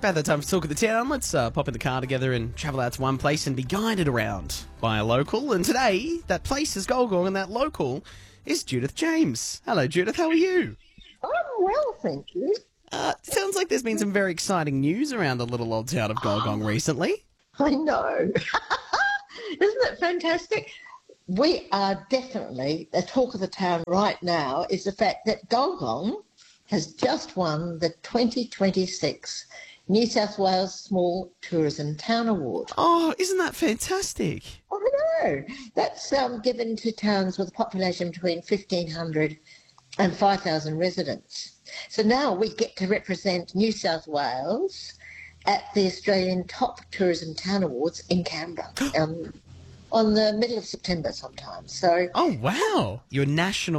About that time for Talk of the Town. Let's pop in the car together and travel out to one place and be guided around by a local. And today, that place is Golgong and that local is Judith James. Hello, Judith. How are you? I'm well, thank you. Sounds like there's been some very exciting news around the little old town of Golgong recently. I know. Isn't it fantastic? We are definitely, the talk of the town right now is the fact that Golgong has just won the 2026 New South Wales Small Tourism Town Award. Oh, isn't that fantastic? I know. That's given to towns with a population between 1,500 and 5,000 residents. So now we get to represent New South Wales at the Australian Top Tourism Town Awards in Canberra on the middle of September sometime. So, Oh, wow. Your national